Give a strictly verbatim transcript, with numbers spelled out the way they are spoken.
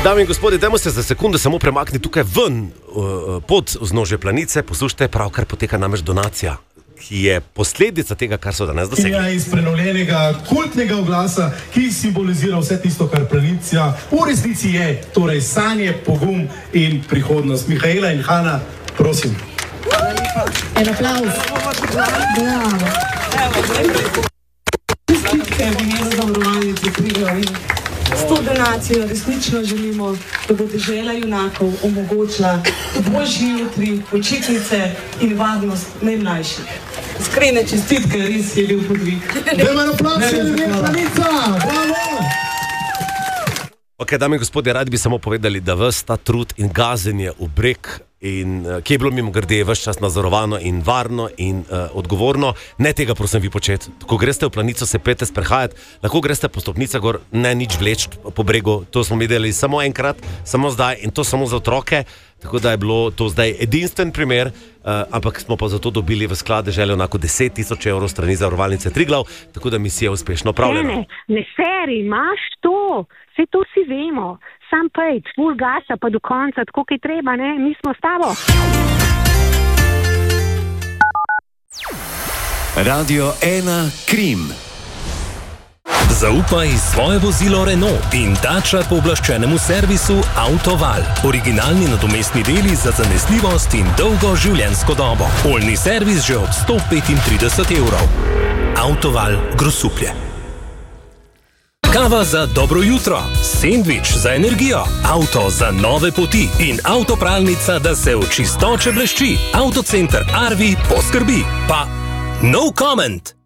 Dame in gospodje, dajmo se za sekundu samo premakniti tukaj ven, pod vznožje planice. Poslušajte, pravkar poteka namreč donacija, ki je posledica tega, kar so danes dosegli. Ja, iz prenovljenega kultnega oglasa, ki simbolizira vse tisto, kar planica v resnici je, torej sanje, pogum in prihodnost. Mihaela in Hana, prosim. En aplauz. Bravo. Čestitke v imenu Zavarovalnice Triglav in s to donacijo resnično želimo, da bo dežela junakov omogočila boljši jutri, počitnice in varnost najmlajših. Iskrene čestitke, res je bil podvig. Dajmo en aplauz, je planica, bravo! Ok, dame in gospodje, radi bi samo povedali, da ves ta trud in gazenje v breg, in, ki je bilo mimogrede ves čas nadzorovano in varno in uh, odgovorno, ne tega prosim vi početi. Ko greste v planico, se pete sprehajati, lahko greste po stopnicah gor, ne nič vleč po bregu, to smo videli samo enkrat, samo zdaj in to samo za otroke, tako da je bilo to zdaj edinstven primer, uh, ampak smo pa zato dobili v sklade željo onako deset tisoč evrov strani Zavarovalnice Triglav, tako da misija uspešno opravljena. Ne, ne, ne seri, imaš to, vse to si vemo. Sam pejč, full gasa pa do konca, tako kaj treba, ne? Mi smo s tabo. Radio ena Krim. Zaupaj svoje vozilo Renault in Dacia pooblaščenemu servisu Autoval. Originalni nadomestni deli za zanesljivost in dolgo življenjsko dobo. Oljni servis že od sto petintrideset evrov. Autoval Grosuplje. Kava za dobro jutro, sendvič za energijo, avto za nove poti in avtopralnica, da se v čistoče blešči. Avtocenter Arvi poskrbi. Pa no comment!